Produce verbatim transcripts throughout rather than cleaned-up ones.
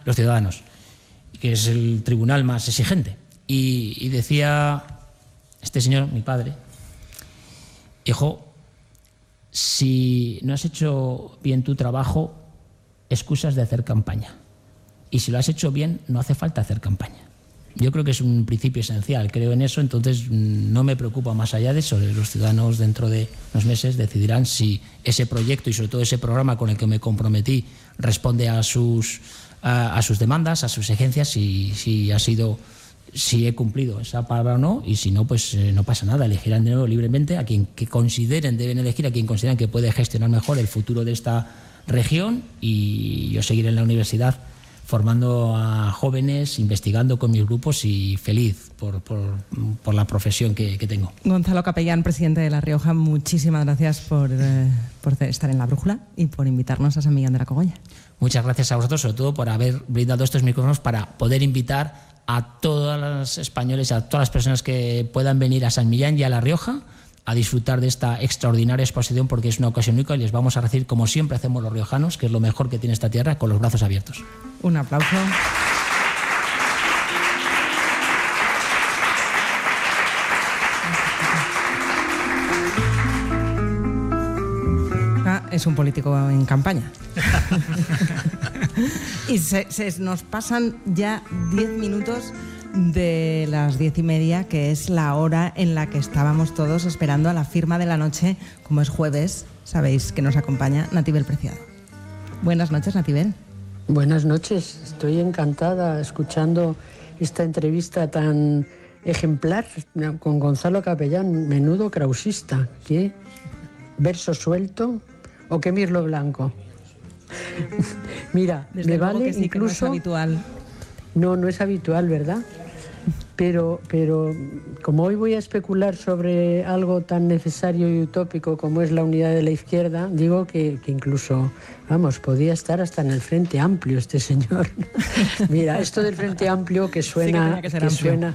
los ciudadanos, que es el tribunal más exigente. Y, y decía este señor, mi padre, hijo, si no has hecho bien tu trabajo, excusas de hacer campaña. Y si lo has hecho bien, no hace falta hacer campaña. Yo creo que es un principio esencial, creo en eso, entonces no me preocupa más allá de eso. Los ciudadanos dentro de unos meses decidirán si ese proyecto y sobre todo ese programa con el que me comprometí responde a sus, a, a sus demandas, a sus exigencias, si, si ha sido, si he cumplido esa palabra o no, y si no, pues eh, no pasa nada, elegirán de nuevo libremente a quien que consideren, deben elegir a quien consideran que puede gestionar mejor el futuro de esta región, y yo seguiré en la universidad formando a jóvenes, investigando con mis grupos y feliz por, por, por la profesión que, que tengo. Gonzalo Capellán, presidente de La Rioja, muchísimas gracias por, eh, por estar en La Brújula y por invitarnos a San Millán de la Cogolla. Muchas gracias a vosotros, sobre todo por haber brindado estos micrófonos para poder invitar a todos los españoles, a todas las personas que puedan venir a San Millán y a La Rioja a disfrutar de esta extraordinaria exposición, porque es una ocasión única y les vamos a recibir como siempre hacemos los riojanos, que es lo mejor que tiene esta tierra, con los brazos abiertos. Un aplauso. Ah, es un político en campaña. Y se, se nos pasan ya diez minutos de las diez y media, que es la hora en la que estábamos todos esperando a la firma de la noche. Como es jueves, sabéis que nos acompaña Natibel Preciado. Buenas noches, Natibel. Buenas noches, estoy encantada escuchando esta entrevista tan ejemplar con Gonzalo Capellán, menudo krausista. ¿Qué verso suelto o qué mirlo blanco? Mira, desde me luego vale que sí, incluso... que no es habitual. No, no es habitual, ¿verdad? Pero, pero como hoy voy a especular sobre algo tan necesario y utópico como es la unidad de la izquierda, digo que, que incluso, vamos, podía estar hasta en el Frente Amplio este señor. Mira, esto del Frente Amplio que suena, sí que que que suena,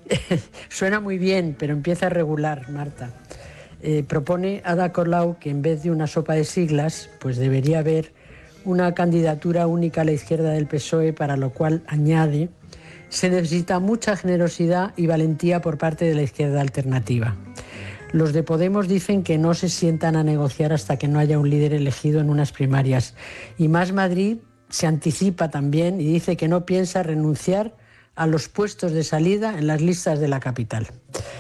suena muy bien, pero empieza a regular, Marta. Eh, propone Ada Colau que en vez de una sopa de siglas, pues debería haber una candidatura única a la izquierda del P S O E, para lo cual añade: se necesita mucha generosidad y valentía por parte de la izquierda alternativa. Los de Podemos dicen que no se sientan a negociar hasta que no haya un líder elegido en unas primarias. Y Más Madrid se anticipa también y dice que no piensa renunciar a los puestos de salida en las listas de la capital.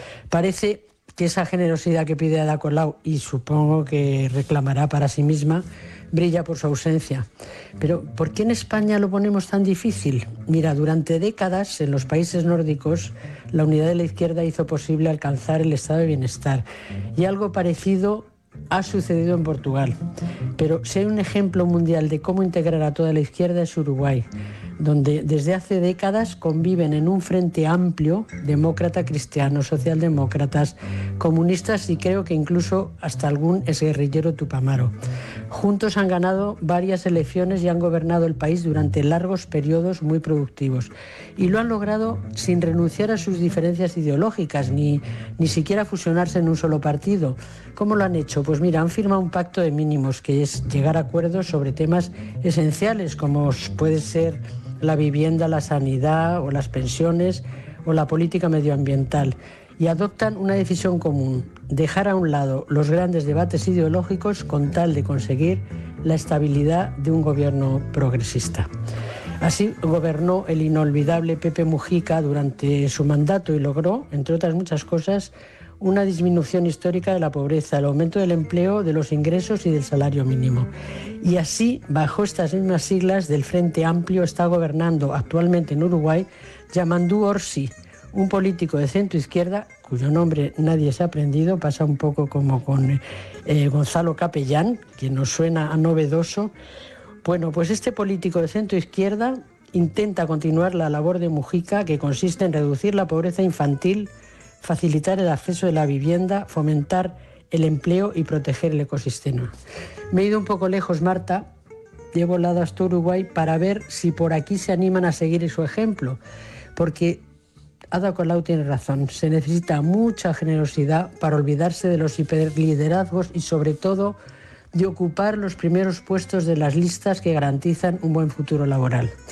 Parece que esa generosidad que pide Ada Colau, y supongo que reclamará para sí misma, brilla por su ausencia. Pero ¿por qué en España lo ponemos tan difícil? Mira, durante décadas en los países nórdicos la unidad de la izquierda hizo posible alcanzar el estado de bienestar, y algo parecido ha sucedido en Portugal. Pero si hay un ejemplo mundial de cómo integrar a toda la izquierda, es Uruguay, donde desde hace décadas conviven en un frente amplio demócrata, cristianos, socialdemócratas, comunistas y creo que incluso hasta algún exguerrillero tupamaro. Juntos han ganado varias elecciones y han gobernado el país durante largos periodos muy productivos. Y lo han logrado sin renunciar a sus diferencias ideológicas, ni, ni siquiera fusionarse en un solo partido. ¿Cómo lo han hecho? Pues mira, han firmado un pacto de mínimos, que es llegar a acuerdos sobre temas esenciales, como puede ser la vivienda, la sanidad o las pensiones o la política medioambiental, y adoptan una decisión común: dejar a un lado los grandes debates ideológicos con tal de conseguir la estabilidad de un gobierno progresista. Así gobernó el inolvidable Pepe Mujica durante su mandato y logró, entre otras muchas cosas, una disminución histórica de la pobreza, el aumento del empleo, de los ingresos y del salario mínimo. Y así, bajo estas mismas siglas del Frente Amplio, está gobernando actualmente en Uruguay Yamandú Orsi, un político de centro-izquierda cuyo nombre nadie se ha aprendido, pasa un poco como con eh, Gonzalo Capellán, que nos suena a novedoso. Bueno, pues este político de centro-izquierda intenta continuar la labor de Mujica, que consiste en reducir la pobreza infantil, facilitar el acceso de la vivienda, fomentar el empleo y proteger el ecosistema. Me he ido un poco lejos, Marta, he volado hasta Uruguay para ver si por aquí se animan a seguir su ejemplo, porque Ada Colau tiene razón, se necesita mucha generosidad para olvidarse de los hiperliderazgos y sobre todo de ocupar los primeros puestos de las listas que garantizan un buen futuro laboral.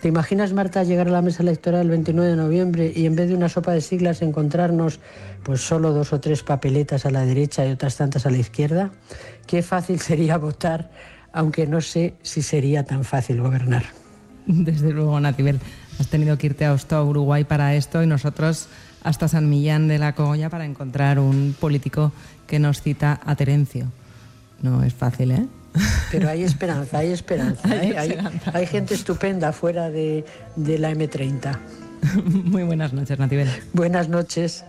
¿Te imaginas, Marta, llegar a la mesa electoral el veintinueve de noviembre y en vez de una sopa de siglas encontrarnos pues solo dos o tres papeletas a la derecha y otras tantas a la izquierda? Qué fácil sería votar, aunque no sé si sería tan fácil gobernar. Desde luego, Natibel, has tenido que irte a Ostao, Uruguay, para esto, y nosotros hasta San Millán de la Cogolla para encontrar un político que nos cita a Terencio. No es fácil, ¿eh? Pero hay esperanza, hay esperanza. Hay ¿eh? esperanza. Hay, hay gente estupenda fuera de, de la eme treinta. Muy buenas noches, Natibel. Buenas noches.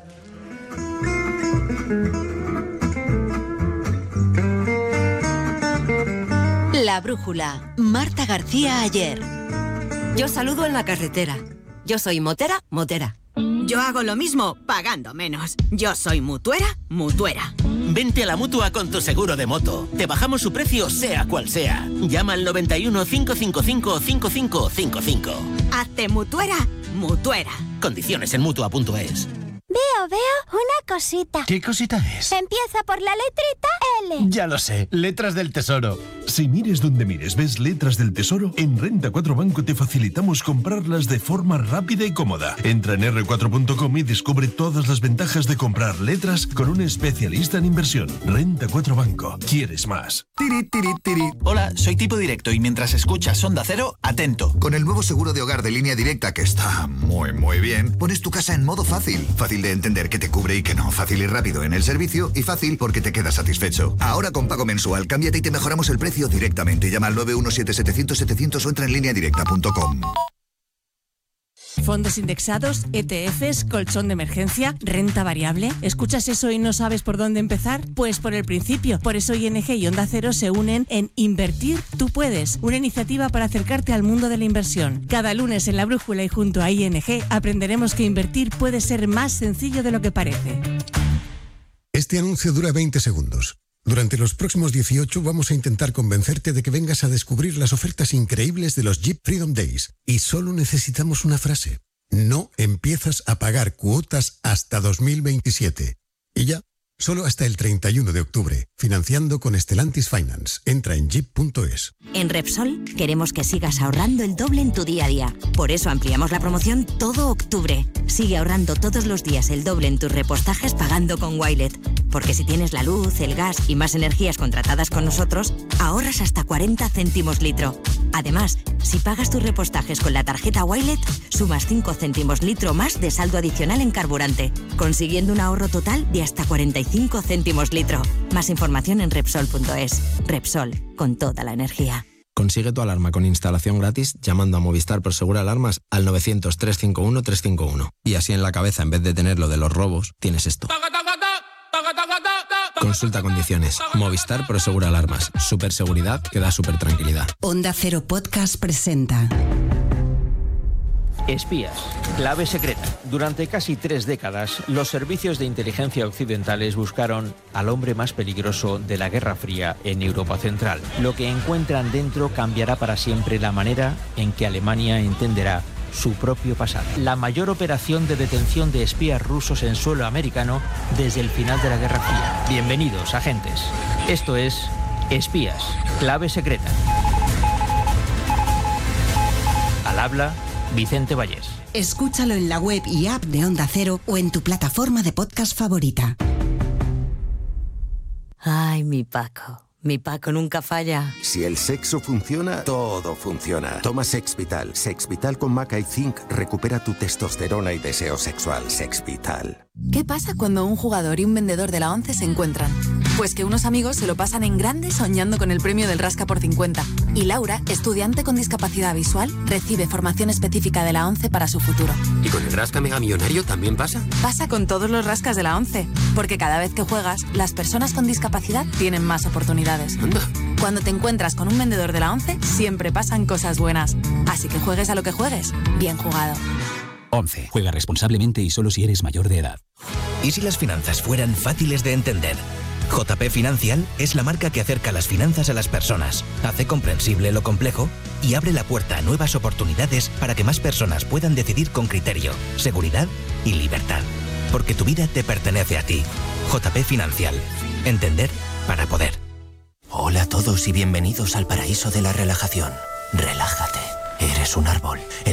La brújula. Marta García Ayer. Yo saludo en la carretera. Yo soy motera, motera. Yo hago lo mismo, pagando menos. Yo soy mutuera, mutuera. Vente a la Mutua con tu seguro de moto. Te bajamos su precio sea cual sea. Llama al noventa y uno, cinco cinco cinco, cinco cinco cinco cinco. Hazte mutuera, mutuera. Condiciones en mutua punto es. Veo, veo una cosita. ¿Qué cosita es? Empieza por la letrita L. Ya lo sé, letras del tesoro. Si mires donde mires ves letras del tesoro, en Renta cuatro Banco te facilitamos comprarlas de forma rápida y cómoda. Entra en erre cuatro punto com y descubre todas las ventajas de comprar letras con un especialista en inversión. Renta cuatro Banco. ¿Quieres más? Tiri, tiri, tiri. Hola, soy Tipo Directo y mientras escuchas Onda Cero, atento. Con el nuevo seguro de hogar de Línea Directa, que está muy, muy bien, pones tu casa en modo fácil. Fácil de entender que te cubre y que no. Fácil y rápido en el servicio y fácil porque te quedas satisfecho. Ahora con pago mensual, cámbiate y te mejoramos el precio directamente. Llama al nueve uno siete, setecientos, setecientos o entra en línea directa punto com. Fondos indexados, E T Fs, colchón de emergencia, renta variable. ¿Escuchas eso y no sabes por dónde empezar? Pues por el principio. Por eso I N G y Onda Cero se unen en Invertir Tú Puedes, una iniciativa para acercarte al mundo de la inversión. Cada lunes en La Brújula y junto a I N G aprenderemos que invertir puede ser más sencillo de lo que parece. Este anuncio dura veinte segundos. Durante los próximos dieciocho vamos a intentar convencerte de que vengas a descubrir las ofertas increíbles de los Jeep Freedom Days. Y solo necesitamos una frase. No empiezas a pagar cuotas hasta dos mil veintisiete. Y ya, solo hasta el treinta y uno de octubre. Financiando con Stellantis Finance. Entra en jeep punto es. En Repsol queremos que sigas ahorrando el doble en tu día a día. Por eso ampliamos la promoción todo octubre. Sigue ahorrando todos los días el doble en tus repostajes pagando con Wilet. Porque si tienes la luz, el gas y más energías contratadas con nosotros, ahorras hasta cuarenta céntimos litro. Además, si pagas tus repostajes con la tarjeta Wilet, sumas cinco céntimos litro más de saldo adicional en carburante, consiguiendo un ahorro total de hasta cuarenta y cinco céntimos litro. Más información en Repsol punto es. Repsol, con toda la energía. Consigue tu alarma con instalación gratis llamando a Movistar Prosegur Alarmas al novecientos, trescientos cincuenta y uno, trescientos cincuenta y uno. Y así en la cabeza, en vez de tener lo de los robos, tienes esto. Consulta condiciones. Movistar Prosegur Alarmas. Superseguridad que da super tranquilidad. Onda Cero Podcast presenta Espías. Clave secreta. Durante casi tres décadas, los servicios de inteligencia occidentales buscaron al hombre más peligroso de la Guerra Fría en Europa Central. Lo que encuentran dentro cambiará para siempre la manera en que Alemania entenderá su propio pasado. La mayor operación de detención de espías rusos en suelo americano desde el final de la Guerra Fría. Bienvenidos, agentes. Esto es Espías. Clave secreta. Al habla Vicente Vallés. Escúchalo en la web y app de Onda Cero o en tu plataforma de podcast favorita. Ay, mi Paco. Mi Paco nunca falla. Si el sexo funciona, todo funciona. Toma Sexvital. Sexvital con maca y zinc recupera tu testosterona y deseo sexual. Sexvital. ¿Qué pasa cuando un jugador y un vendedor de la ONCE se encuentran? Pues que unos amigos se lo pasan en grande soñando con el premio del Rasca por cincuenta. Y Laura, estudiante con discapacidad visual, recibe formación específica de la ONCE para su futuro. ¿Y con el Rasca Mega Millonario también pasa? Pasa con todos los rascas de la ONCE. Porque cada vez que juegas, las personas con discapacidad tienen más oportunidades. Anda. Cuando te encuentras con un vendedor de la ONCE, siempre pasan cosas buenas. Así que juegues a lo que juegues, bien jugado. ONCE. Juega responsablemente y solo si eres mayor de edad. ¿Y si las finanzas fueran fáciles de entender? J P Financial es la marca que acerca las finanzas a las personas, hace comprensible lo complejo y abre la puerta a nuevas oportunidades para que más personas puedan decidir con criterio, seguridad y libertad. Porque tu vida te pertenece a ti. J P Financial. Entender para poder. Hola a todos y bienvenidos al paraíso de la relajación. Relájate. Eres un árbol. El